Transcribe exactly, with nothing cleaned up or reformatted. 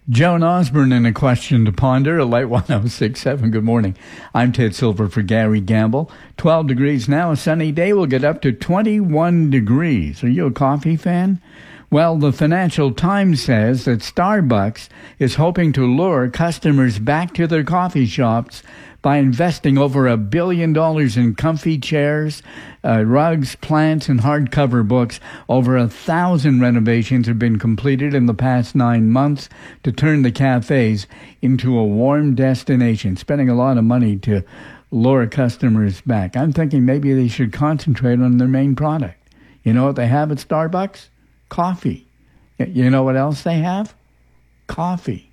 Joan Osborne in a question to ponder at Light one oh six point seven. Good morning. I'm Ted Silver for Gary Gamble. twelve degrees now. A sunny day will get up to twenty-one degrees. Are you a coffee fan? Well, the Financial Times says that Starbucks is hoping to lure customers back to their coffee shops by investing over a billion dollars in comfy chairs, uh, rugs, plants, and hardcover books. Over a thousand renovations have been completed in the past nine months to turn the cafes into a warm destination, spending a lot of money to lure customers back. I'm thinking maybe they should concentrate on their main product. You know what they have at Starbucks? Coffee. You know what else they have? Coffee.